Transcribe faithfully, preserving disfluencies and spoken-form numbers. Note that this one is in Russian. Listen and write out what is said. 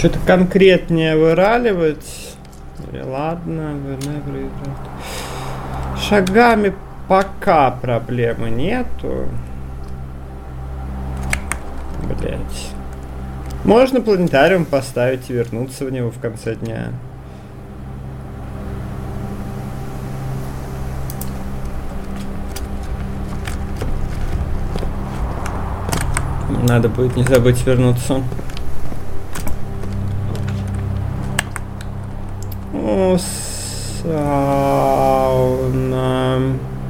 Что-то конкретнее выраливать. Ладно, шагами пока проблемы нету. Блять. Можно планетариум поставить и вернуться в него в конце дня. Надо будет не забыть вернуться. О, сауна.